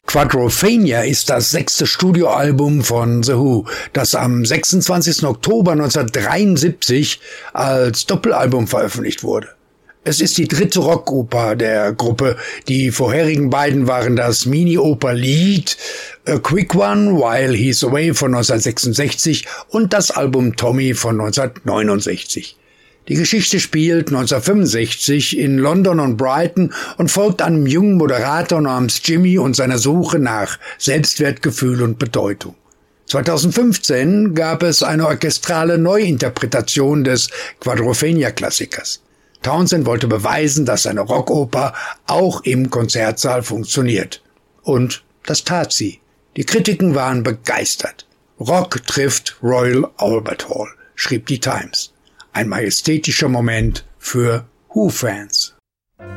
Quadrophenia ist das 6. Studioalbum von The Who, das am 26. Oktober 1973 als Doppelalbum veröffentlicht wurde. Es ist die 3. Rockoper der Gruppe. Die vorherigen beiden waren das Mini-Oper-Lied A Quick One While He's Away von 1966 und das Album Tommy von 1969. Die Geschichte spielt 1965 in London und Brighton und folgt einem jungen Moderator namens Jimmy und seiner Suche nach Selbstwertgefühl und Bedeutung. 2015 gab es eine orchestrale Neuinterpretation des Quadrophenia-Klassikers. Townshend wollte beweisen, dass seine Rockoper auch im Konzertsaal funktioniert. Und das tat sie. Die Kritiken waren begeistert. Rock trifft Royal Albert Hall, schrieb die Times. Ein majestätischer Moment für Who-Fans.